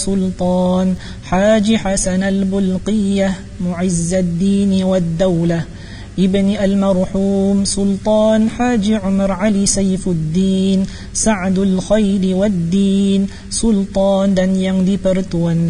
سلطان حاج حسن البلقية معز الدين والدولة ابن المرحوم سلطان حاج عمر علي سيف الدين سعد الخيل والدين سلطان dan yang dipertuan